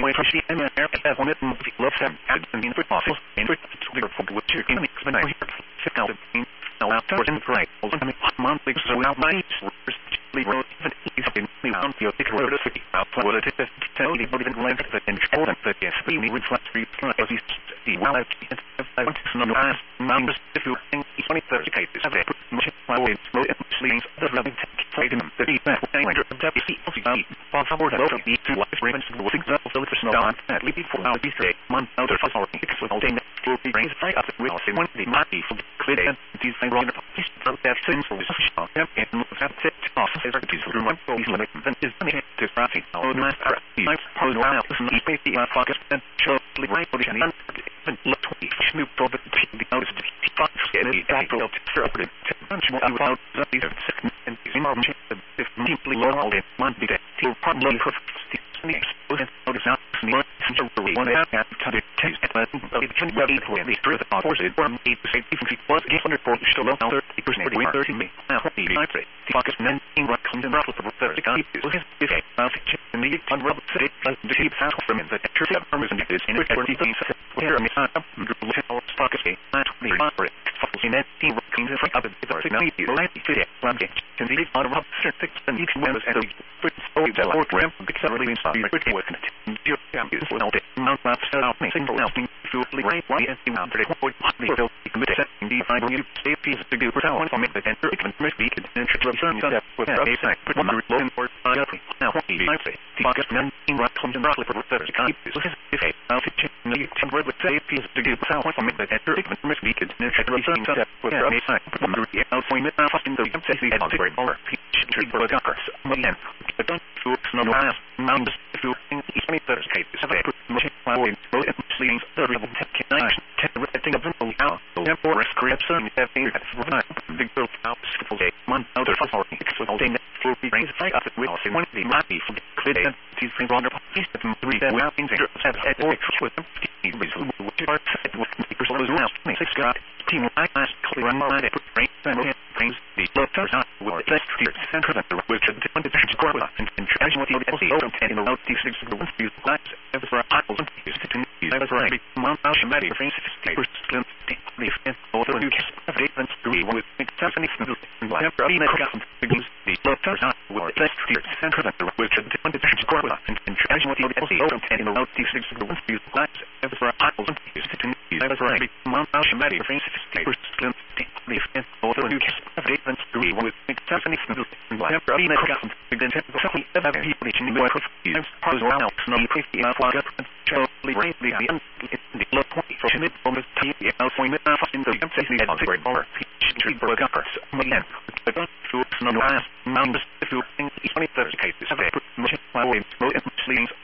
way for she and air at one of the love them and in for fossils and for the food which you're going to mix when I hear fit out the pain now outdoors in the right also I mean monthly so now my road even in the on the thick road of the out what it is tell you about the land that and all that yes we reflect as you see well I want to know as numbers if you think 2030 cases have a much my way slow and sleeps the loving take them the feedback when you're deputy on support of the two life ravens with example so for snow on at least for now these days month out of our fix with all day to be brings right up with us when the might be for clear and these things wrong from that since for this shop and that set off as activities for one for these limits then is to traffic all nice I pose around this is basically my focus and show the right position and look to the snoop for the notice the fox get it back to the bunch more about these and these more if deeply low all it might be that to probably for sneaks notice out more one have to the taste but it can be when the truth of force it from 8 to 60 was 800 for still low 30% 30 me now the focus men in what comes in roughly for 30 is okay and the on rubber city the keep out from the church of permission is in the things where me focus not the for focus in that team working in front of the door now you like it one can see on rubber six and each one is at the first the last ramp because really inside the work you is well the mount map set out single out to right one and the under the point the committee setting the final you safety is to do for one from the center it can be and return that with a site put one low and for now I say the focus men in right comes in roughly for 30 is okay now to can read with safety is to do for one from the center it can be and return that with a site put one out for minute fast in the safety and very over treat for the cars again but don't feel no last numbers if you think it's 2030 cases have put much power in both sleeves the level techniques think of them now therefore scripts and everything that's big build out simple day month out of our all day will be brings fight up with us when the might be for clear and these things on the piece of 3 that well in there have had with them which are set with the person as well six got team like last clear on my brain and brings the letters out with the center of the which is different to core and as what you see open in the road these things the ones you like ever for apples and used to use as right month out of many things slim the fifth order you can have different degree with something and like begins the letters out with the center of the which is different to core and as what you see open in the road these things the ones you like ever for apples and used to use as right month out of many things slim the fifth order you can have different degree with something and like begins something ever people in the work of you pose around no pretty flag up show right the the look for mid from the TV point in the safety and very more treat for uppers again but don't feel no last numbers if you think 2030 cases have put much power in sleeves